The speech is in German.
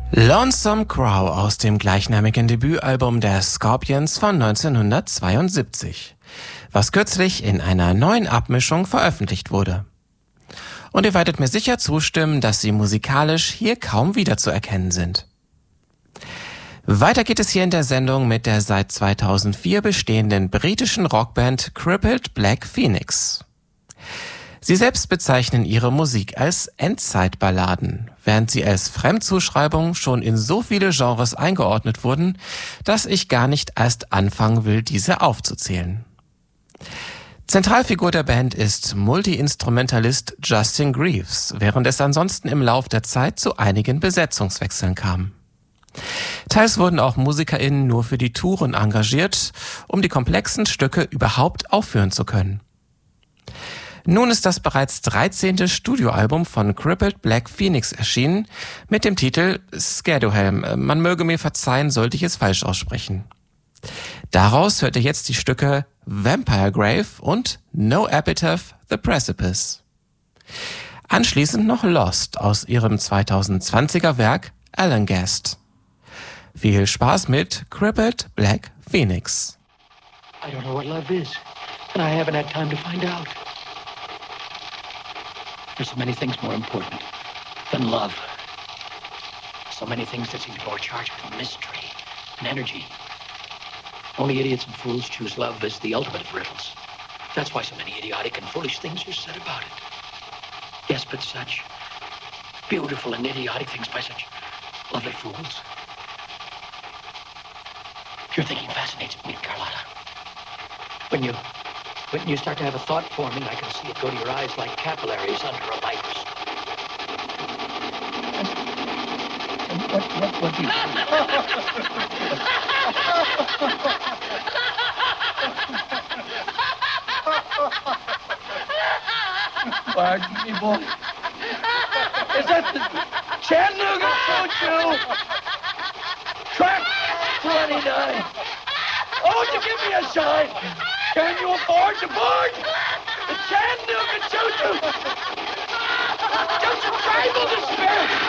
Lonesome Crow aus dem gleichnamigen Debütalbum der Scorpions von 1972, was kürzlich in einer neuen Abmischung veröffentlicht wurde. Und ihr werdet mir sicher zustimmen, dass sie musikalisch hier kaum wiederzuerkennen sind. Weiter geht es hier in der Sendung mit der seit 2004 bestehenden britischen Rockband Crippled Black Phoenix. Sie selbst bezeichnen ihre Musik als Endzeitballaden, während sie als Fremdzuschreibung schon in so viele Genres eingeordnet wurden, dass ich gar nicht erst anfangen will, diese aufzuzählen. Zentralfigur der Band ist Multi-Instrumentalist Justin Greaves, während es ansonsten im Lauf der Zeit zu einigen Besetzungswechseln kam. Teils wurden auch MusikerInnen nur für die Touren engagiert, um die komplexen Stücke überhaupt aufführen zu können. Nun ist das bereits 13. Studioalbum von Crippled Black Phoenix erschienen, mit dem Titel Scaredohelm. Man möge mir verzeihen, sollte ich es falsch aussprechen. Daraus hört ihr jetzt die Stücke Vampire Grave und No Epitaph, The Precipice. Anschließend noch Lost aus ihrem 2020er Werk Allengast. Viel Spaß mit Crippled Black Phoenix. I don't know what love is, and I haven't had time to find out. There's so many things more important than love. So many things that seem to be more charged with mystery and energy. Only idiots and fools choose love as the ultimate of riddles. That's why so many idiotic and foolish things are said about it. Yes, but such beautiful and idiotic things by such lovely fools. Your thinking fascinates me, Carlotta. When you start to have a thought forming, I can see it go to your eyes like capillaries under a microscope. What do you Pardon me, boy. Is that the Chattanooga Choo-Choo? Track 29. Oh, would you give me a sign? Can you afford to board the Chattanooga Choo-Choo? Just a tribal despair.